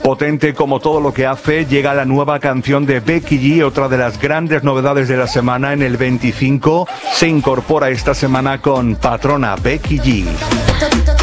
Potente como todo lo que hace, llega la nueva canción de Becky G, otra de las grandes novedades de la semana. En el 25 se incorpora esta semana con Patrona, Becky G.